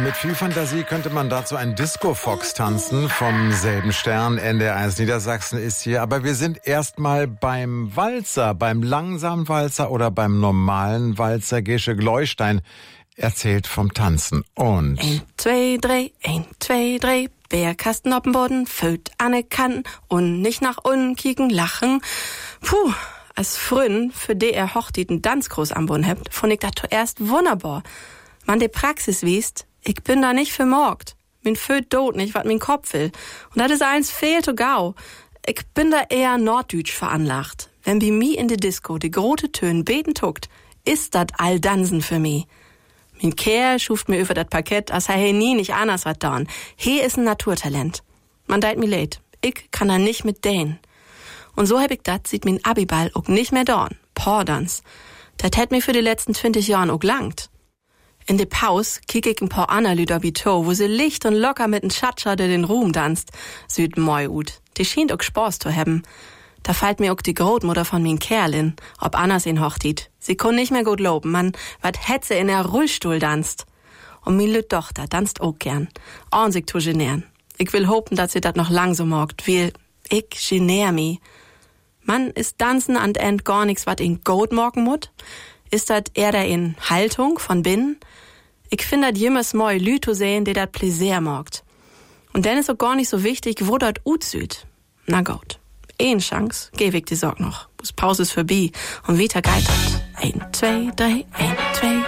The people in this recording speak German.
Mit viel Fantasie könnte man dazu ein Disco-Fox tanzen vom selben Stern. NDR1 Niedersachsen ist hier. Aber wir sind erstmal beim Walzer, beim langsamen Walzer oder beim normalen Walzer. Gesche Gleustein erzählt vom Tanzen. Und 1, 2, 3, 1, 2, 3. Bärkasten auf dem Boden, föt an den Kanten und nicht nach unten kicken, lachen. Puh, als frühen, für die hochtieten Tanzkurs am Boden habt, fand ich das zuerst wunderbar. Man die Praxis wiest, ich bin da nicht vermorgt. Min föt dot nicht, wat min Kopf will. Und das ist eins fehlt to gau. Ich bin da eher norddeutsch veranlagt. Wenn bi mi in de Disco die grote Töne beten tuckt, ist dat all Dansen für mi. Min Kerl schuft mir über dat Parkett, als he nie nicht anders wat dorn. He is ein Naturtalent. Man deit mi leid. Ich kann da nicht mit dänen. Und so hab ich dat, sieht min Abiball auch nicht mehr dorn. Pordans. Dat hätt mir für die letzten 20 Jahren auch langt. In de Paus kiek ich ein paar Anna Lüder wie to, wo sie licht und locker mit n Schatscher, der den Ruhm danst. Süd moi ut. Die schient auch Spaß zu haben. Da fällt mir auch die Großmutter von min Kerlin, ob Annas ihn hochtiet. Sie kon nicht mehr gut loben, man, wat hätt sie in der Rollstuhl danst. Und min lüt Tochter danst auch gern. Und sich zu genieren. Ich will hopen, dass sie dat noch lang so mogt, weil ich genier mi. Man, ist Dansen an end gar nix, wat in gut morgen mut? Ist dat eher da in Haltung von binnen? Ich find dat jemals moi Lü zu sehen, die dat Pläsier mogt. Und denn ist auch gar nicht so wichtig, wo dat ut süd. Na gut. Eine Chance, geh ich die Sorg noch. Bis Pause ist vorbei und wieder geitert. 1, 2, 3, 1, 2,